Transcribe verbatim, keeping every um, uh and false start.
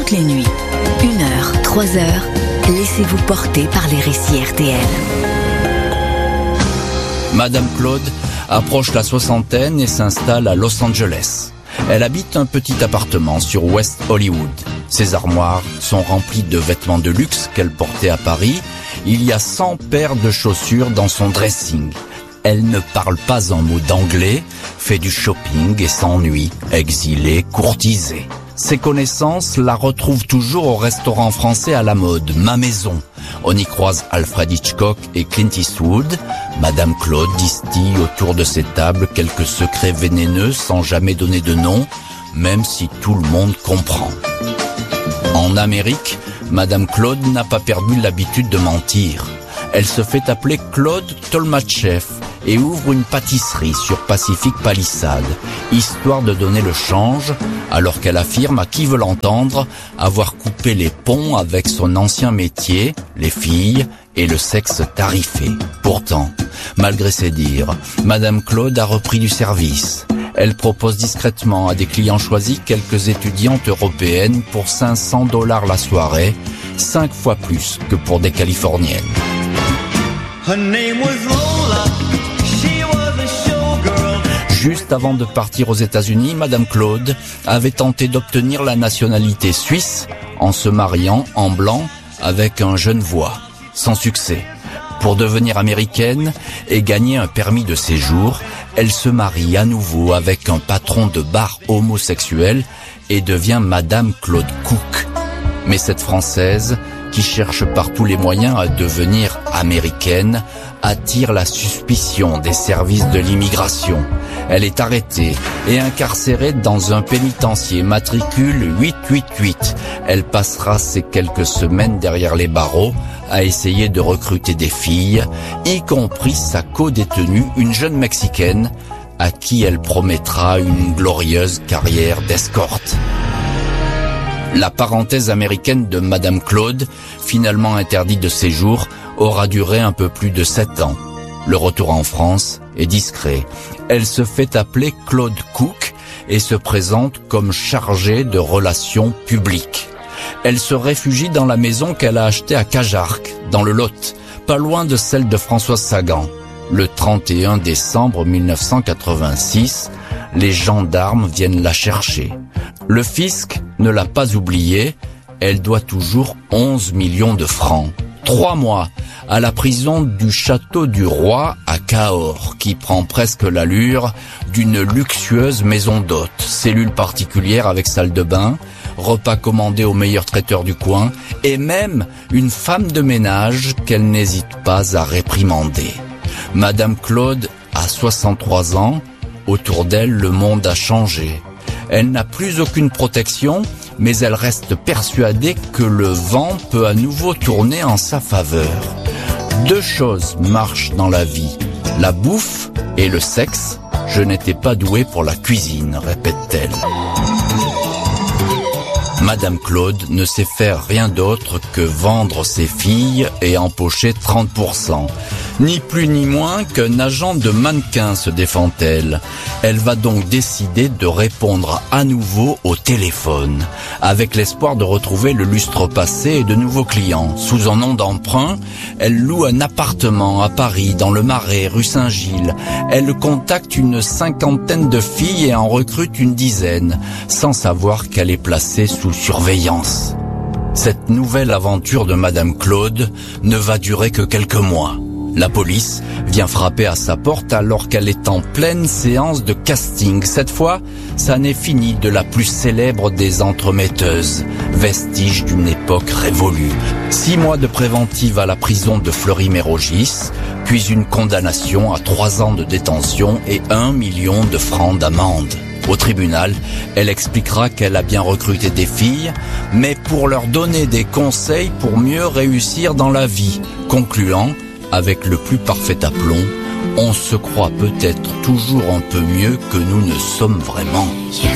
toutes les nuits. Une heure, trois heures, laissez-vous porter par les récits R T L. Madame Claude approche la soixantaine et s'installe à Los Angeles. Elle habite un petit appartement sur West Hollywood. Ses armoires sont remplies de vêtements de luxe qu'elle portait à Paris. Il y a cent paires de chaussures dans son dressing. Elle ne parle pas un mot d'anglais, fait du shopping et s'ennuie, exilée, courtisée. Ses connaissances la retrouvent toujours au restaurant français à la mode, Ma Maison. On y croise Alfred Hitchcock et Clint Eastwood. Madame Claude distille autour de ces tables quelques secrets vénéneux sans jamais donner de nom, même si tout le monde comprend. En Amérique, Madame Claude n'a pas perdu l'habitude de mentir. Elle se fait appeler Claude Tolmatchev et ouvre une pâtisserie sur Pacific Palisades, histoire de donner le change, alors qu'elle affirme à qui veut l'entendre avoir coupé les ponts avec son ancien métier, les filles et le sexe tarifé. Pourtant, malgré ses dires, Madame Claude a repris du service. Elle propose discrètement à des clients choisis quelques étudiantes européennes pour cinq cents dollars la soirée, cinq fois plus que pour des Californiennes. Her name was Lola. She was a showgirl. Juste avant de partir aux États-Unis, Madame Claude avait tenté d'obtenir la nationalité suisse en se mariant en blanc avec un Genevois. Sans succès. Pour devenir américaine et gagner un permis de séjour, elle se marie à nouveau avec un patron de bar homosexuel et devient Madame Claude Cook. Mais cette Française, qui cherche par tous les moyens à devenir américaine, attire la suspicion des services de l'immigration. Elle est arrêtée et incarcérée dans un pénitencier matricule huit huit huit. Elle passera ces quelques semaines derrière les barreaux à essayer de recruter des filles, y compris sa co-détenue, une jeune Mexicaine, à qui elle promettra une glorieuse carrière d'escorte. La parenthèse américaine de Madame Claude, finalement interdite de séjour, aura duré un peu plus de sept ans. Le retour en France est discret. Elle se fait appeler Claude Cook et se présente comme chargée de relations publiques. Elle se réfugie dans la maison qu'elle a achetée à Cajarc, dans le Lot, pas loin de celle de Françoise Sagan. Le trente et un décembre mille neuf cent quatre-vingt-six, les gendarmes viennent la chercher. Le fisc ne l'a pas oubliée, elle doit toujours onze millions de francs. Trois mois à la prison du Château du Roi à Cahors, qui prend presque l'allure d'une luxueuse maison d'hôtes, cellule particulière avec salle de bain, repas commandés au meilleur traiteur du coin, et même une femme de ménage qu'elle n'hésite pas à réprimander. Madame Claude a soixante-trois ans, autour d'elle le monde a changé. Elle n'a plus aucune protection, mais elle reste persuadée que le vent peut à nouveau tourner en sa faveur. Deux choses marchent dans la vie, la bouffe et le sexe. Je n'étais pas douée pour la cuisine, répète-t-elle. Madame Claude ne sait faire rien d'autre que vendre ses filles et empocher trente pour cent. Ni plus ni moins qu'un agent de mannequin, se défend-elle. Elle va donc décider de répondre à nouveau au téléphone, avec l'espoir de retrouver le lustre passé et de nouveaux clients. Sous un nom d'emprunt, elle loue un appartement à Paris, dans le Marais, rue Saint-Gilles. Elle contacte une cinquantaine de filles et en recrute une dizaine, sans savoir qu'elle est placée sous surveillance. Cette nouvelle aventure de Madame Claude ne va durer que quelques mois. La police vient frapper à sa porte alors qu'elle est en pleine séance de casting. Cette fois, ça n'est fini de la plus célèbre des entremetteuses, vestige d'une époque révolue. Six mois de préventive à la prison de Fleury-Mérogis, puis une condamnation à trois ans de détention et un million de francs d'amende. Au tribunal, elle expliquera qu'elle a bien recruté des filles, mais pour leur donner des conseils pour mieux réussir dans la vie, concluant avec le plus parfait aplomb, on se croit peut-être toujours un peu mieux que nous ne sommes vraiment. Yes.